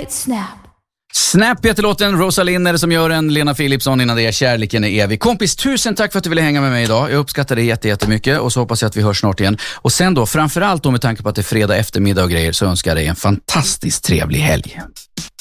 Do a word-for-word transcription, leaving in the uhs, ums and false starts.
right snap. Snap heter låten, Rosa Linner som gör en, Lena Philipsson innan det är Kärleken är evig. Kompis, tusen tack för att du ville hänga med mig idag. Jag uppskattar det jätte, jättemycket och så hoppas jag att vi hörs snart igen. Och sen då, framförallt då med tanke på att det är fredag eftermiddag och grejer, så önskar jag dig en fantastiskt trevlig helg.